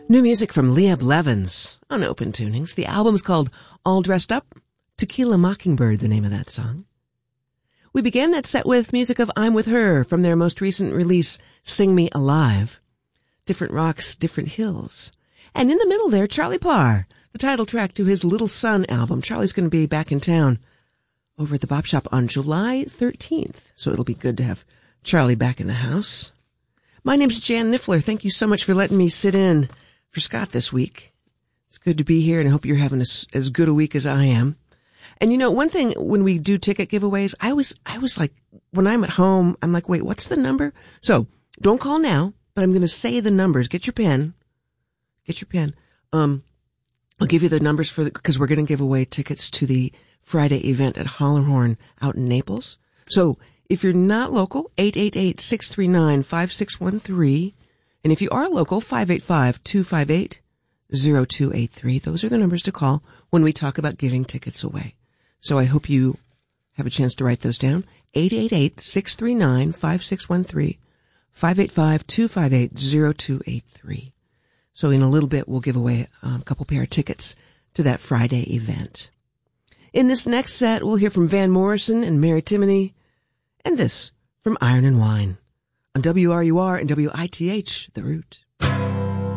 New music from Leah Blevins on Open Tunings. The album's called All Dressed Up. Tequila Mockingbird, the name of that song. We began that set with music of I'm With Her from their most recent release, Sing Me Alive. Different rocks, different hills. And in the middle there, Charlie Parr, the title track to his Little Sun album. Charlie's going to be back in town over at the Bop Shop on July 13th. So it'll be good to have Charlie back in the house. My name's Jan Niffler. Thank you so much for letting me sit in for Scott this week. It's good to be here, and I hope you're having as good a week as I am. And you know, one thing when we do ticket giveaways, I was like, when I'm at home, I'm like, wait, what's the number? So don't call now, but I'm going to say the numbers. Get your pen. I'll give you the numbers because we're going to give away tickets to the Friday event at Hollerhorn out in Naples. So if you're not local, 888-639-5613. And if you are local, 585-258-0283. Those are the numbers to call when we talk about giving tickets away. So I hope you have a chance to write those down. 888-639-5613. 585-258-0283. So in a little bit, we'll give away a couple pair of tickets to that Friday event. In this next set, we'll hear from Van Morrison and Mary Timony, and this from Iron and Wine on WRUR and WITH, The Root.